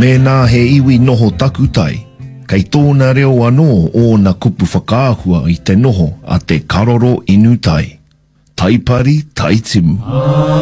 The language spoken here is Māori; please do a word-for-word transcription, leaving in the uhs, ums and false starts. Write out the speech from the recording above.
Mena he iwi noho taku tai. Kei tōna reo anō o na kupu whakaahua i te noho a te karoro inu tai. Taipari taitimu.